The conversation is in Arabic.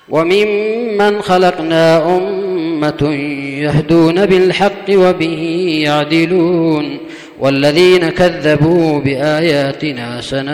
وممن خلقنا أمة يهدون بالحق وبه يعدلون والذين كذبوا بآياتنا